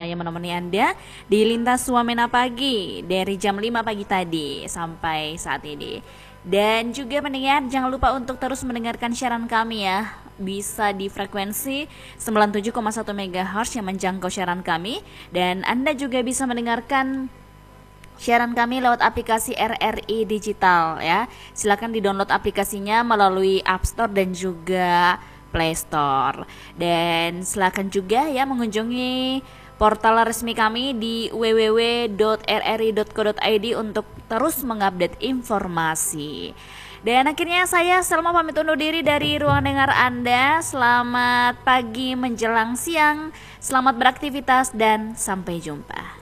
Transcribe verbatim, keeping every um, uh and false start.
yang menemani Anda di Lintas Wamena Pagi dari jam lima pagi tadi sampai saat ini. Dan juga pendengar, jangan lupa untuk terus mendengarkan siaran kami ya. Bisa di frekuensi sembilan puluh tujuh koma satu megahertz yang menjangkau siaran kami. Dan Anda juga bisa mendengarkan siaran kami lewat aplikasi R R I Digital ya. Silakan di-download aplikasinya melalui App Store dan juga Play Store. Dan silakan juga ya mengunjungi portal resmi kami di w w w dot r r i dot co dot i d untuk terus mengupdate informasi. Dan akhirnya saya Selma pamit undur diri dari ruang dengar Anda. Selamat pagi menjelang siang, selamat beraktivitas dan sampai jumpa.